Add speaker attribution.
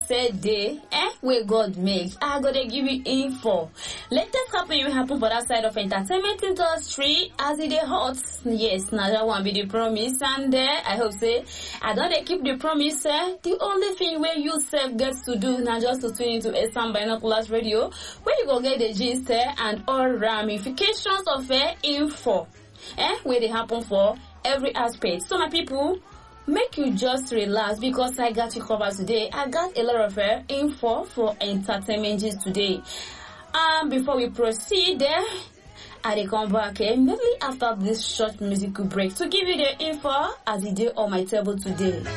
Speaker 1: said day, where God makes. I gotta give you info. Latest happening will happen for that side of entertainment industry as it is hot. Yes, now that one be the promise, and I hope say I don't keep the promise. The only thing where you self gets to do now just to tune into Esan Binoculars Radio, where you go get the gist and all ramifications of info, where they happen for every aspect. So my people, make you just relax because I got you covered today. I got a lot of info for entertainment gist today. Before we proceed, I will come back immediately after this short musical break to give you the info as it is on my table today.